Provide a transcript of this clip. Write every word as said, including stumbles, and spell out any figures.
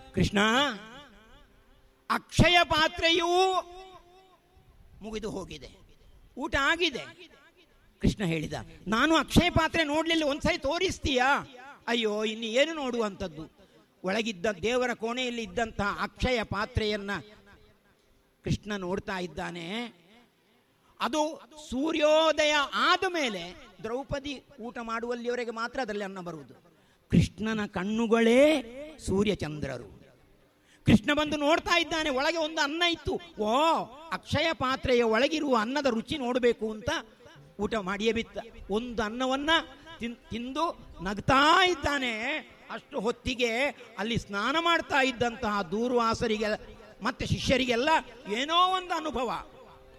ಕೃಷ್ಣ, ಅಕ್ಷಯ ಪಾತ್ರೆಯೂ ಮುಗಿದು ಹೋಗಿದೆ, ಊಟ ಆಗಿದೆ. ಕೃಷ್ಣ ಹೇಳಿದ, ನಾನು ಅಕ್ಷಯ ಪಾತ್ರೆ ನೋಡ್ಲಿಲ್ಲ, ಒಂದ್ಸರಿ ತೋರಿಸ್ತೀಯಾ? ಅಯ್ಯೋ, ಇನ್ನು ಏನು ನೋಡುವಂಥದ್ದು? ಒಳಗಿದ್ದ ದೇವರ ಕೋಣೆಯಲ್ಲಿ ಇದ್ದಂತಹ ಅಕ್ಷಯ ಪಾತ್ರೆಯನ್ನ ಕೃಷ್ಣ ನೋಡ್ತಾ ಇದ್ದಾನೆ. ಅದು ಸೂರ್ಯೋದಯ ಆದ ಮೇಲೆ ದ್ರೌಪದಿ ಊಟ ಮಾಡುವಲ್ಲಿವರೆಗೆ ಮಾತ್ರ ಅದರಲ್ಲಿ ಅನ್ನ ಬರುವುದು. ಕೃಷ್ಣನ ಕಣ್ಣುಗಳೇ ಸೂರ್ಯಚಂದ್ರರು. ಕೃಷ್ಣ ಬಂದು ನೋಡ್ತಾ ಇದ್ದಾನೆ, ಒಳಗೆ ಒಂದು ಅನ್ನ ಇತ್ತು. ಓ, ಅಕ್ಷಯ ಪಾತ್ರೆಯ ಒಳಗಿರುವ ಅನ್ನದ ರುಚಿ ನೋಡಬೇಕು ಅಂತ ಊಟ ಮಾಡಿಯೇ ಬಿತ್ತ. ಒಂದು ಅನ್ನವನ್ನ ತಿಂದು ನಗ್ತಾ ಇದ್ದಾನೆ. ಅಷ್ಟು ಹೊತ್ತಿಗೆ ಅಲ್ಲಿ ಸ್ನಾನ ಮಾಡ್ತಾ ಇದ್ದಂತಹ ದೂರ್ವಾಸರಿಗೆ ಮತ್ತೆ ಶಿಷ್ಯರಿಗೆಲ್ಲ ಏನೋ ಒಂದು ಅನುಭವ.